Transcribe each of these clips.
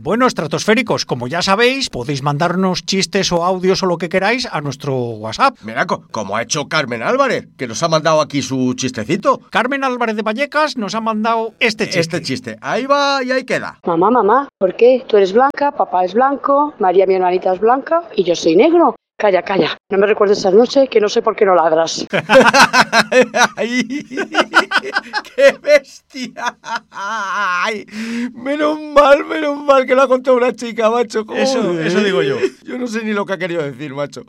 Bueno, estratosféricos, como ya sabéis, podéis mandarnos chistes o audios o lo que queráis a nuestro WhatsApp. Mira, como ha hecho Carmen Álvarez, que nos ha mandado aquí su chistecito. Carmen Álvarez de Vallecas nos ha mandado este chiste. Ahí va y ahí queda. Mamá, ¿por qué? Tú eres blanca, papá es blanco, María, mi hermanita, es blanca y yo soy negro. Calla. No me recuerdes esa noche que no sé por qué no ladras. ¡Ay! ¡Qué bestia! ¡Ay! Menos mal que lo ha contado una chica, macho. Eso digo yo. Yo no sé ni lo que ha querido decir, macho.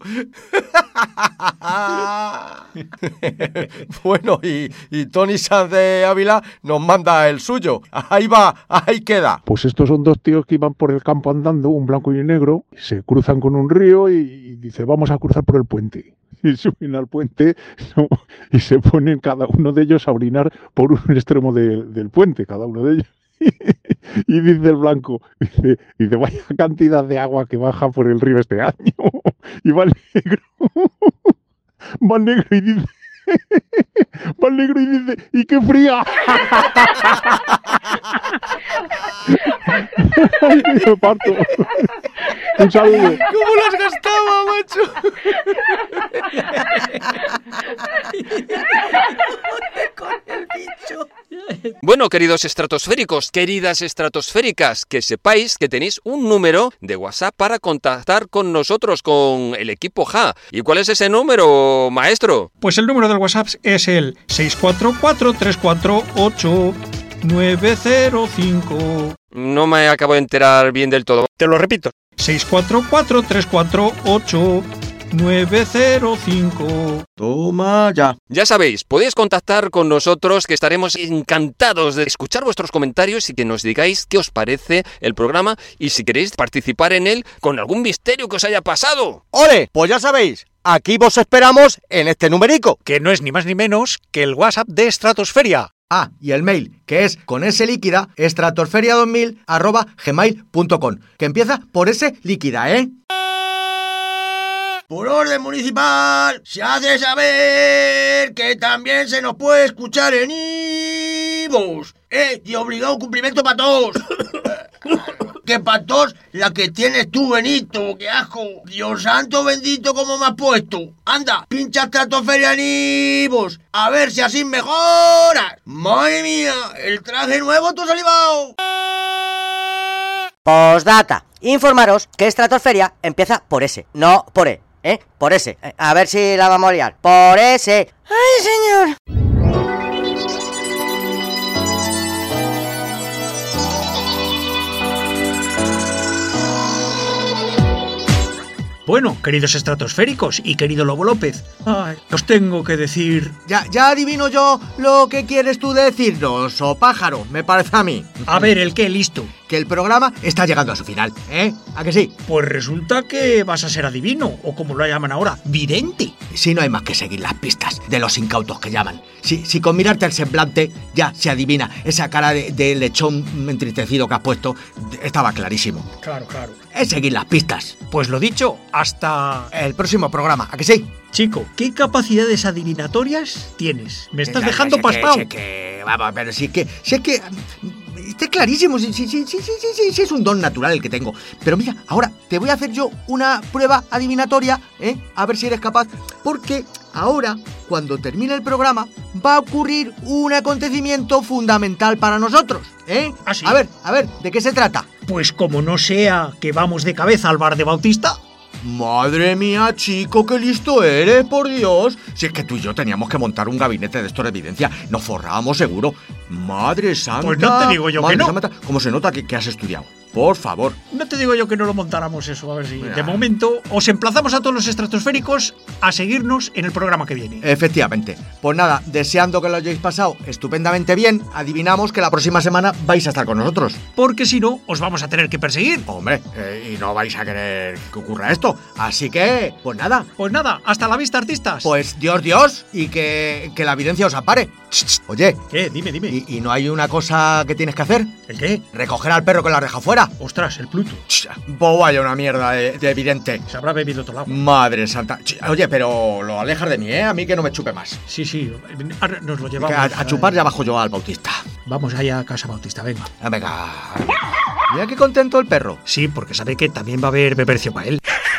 Bueno, y Tony Sanz de Ávila nos manda el suyo. Ahí va, ahí queda. Pues estos son dos tíos que iban por el campo andando, un blanco y un negro, se cruzan con un río y dice, vamos a cruzar por el puente. Y suben al puente, ¿no? Y se ponen cada uno de ellos a orinar por un extremo del puente, cada uno de ellos. Y dice el blanco, dice, vaya cantidad de agua que baja por el río este año. Y va el negro y dice, ¡y qué fría! Ay, me parto. Un saludo. ¿Cómo las gastaba, macho? Con el bicho. Bueno, queridos estratosféricos, queridas estratosféricas, que sepáis que tenéis un número de WhatsApp para contactar con nosotros, con el equipo JA. ¿Y cuál es ese número, maestro? Pues el número del WhatsApp es el 644-348-905. No me acabo de enterar bien del todo. Te lo repito. 644-348-905. Toma ya. Ya sabéis, podéis contactar con nosotros, que estaremos encantados de escuchar vuestros comentarios y que nos digáis qué os parece el programa y si queréis participar en él con algún misterio que os haya pasado. ¡Ole! Pues ya sabéis, aquí vos esperamos en este numerico. Que no es ni más ni menos que el WhatsApp de Estratosferia. Ah, y el mail, que es con S líquida, estratosferia2000@gmail.com, que empieza por S líquida, ¿eh? Por orden municipal, se hace saber que también se nos puede escuchar en iVoox, y obligado cumplimiento para todos. Que para todos la que tienes tú, Benito, qué asco. Dios santo bendito, cómo me has puesto. Anda, pincha Estratosferia en iVoox, a ver si así mejoras. Madre mía, el traje nuevo tú salivado. Postdata. Informaros que Estratosferia empieza por S, no por E, por S. A ver si la vamos a liar. Por S. ¡Ay, señor! Bueno, queridos estratosféricos y querido Lobo López, os tengo que decir... Ya adivino yo lo que quieres tú decirnos, o pájaro, me parece a mí. A ver, ¿el qué? Listo. Que el programa está llegando a su final, ¿eh? ¿A que sí? Pues resulta que vas a ser adivino, o como lo llaman ahora, vidente. Si no hay más que seguir las pistas de los incautos que llaman. Si con mirarte el semblante ya se adivina esa cara de lechón entristecido que has puesto, estaba clarísimo. Claro. Es seguir las pistas. Pues lo dicho, hasta... el próximo programa, ¿a que sí? Chico, ¿qué capacidades adivinatorias tienes? Me estás dejando paspao. Vamos, pero si es que... Está clarísimo, sí, es un don natural el que tengo. Pero mira, ahora te voy a hacer yo una prueba adivinatoria, a ver si eres capaz. Porque ahora, cuando termine el programa, va a ocurrir un acontecimiento fundamental para nosotros, ¿Ah, sí? A ver, ¿de qué se trata? Pues como no sea que vamos de cabeza al bar de Bautista... Madre mía, chico, qué listo eres, por Dios. Si es que tú y yo teníamos que montar un gabinete de esto de evidencia, nos forrábamos seguro. Madre santa. Pues no te digo yo que no. Santa, ¿cómo se nota que has estudiado? Por favor. No te digo yo que no lo montáramos eso, a ver si... De momento, os emplazamos a todos los estratosféricos a seguirnos en el programa que viene. Efectivamente. Pues nada, deseando que lo hayáis pasado estupendamente bien, adivinamos que la próxima semana vais a estar con nosotros. Porque si no, os vamos a tener que perseguir. Hombre, y no vais a querer que ocurra esto. Así que, pues nada. Pues nada, hasta la vista, artistas. Pues Dios, y que la evidencia os apare. Oye. ¿Qué? Dime. ¿Y no hay una cosa que tienes que hacer? ¿El qué? Recoger al perro que la deja fuera. Ostras, el Pluto. Pues vaya una mierda de evidente. Se habrá bebido todo el agua. Madre santa. Oye, pero lo alejas de mí, a mí que no me chupe más. Sí. Ahora nos lo llevamos. A chupar ya bajo yo al Bautista. Vamos allá a casa Bautista, venga. Venga. Mira qué contento el perro. Sí, porque sabe que también va a haber bebercio para él.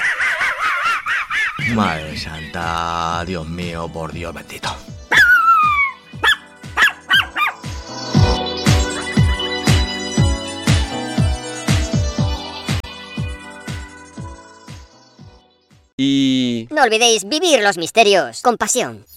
Madre santa, Dios mío, por Dios bendito. Y... No olvidéis vivir los misterios con pasión.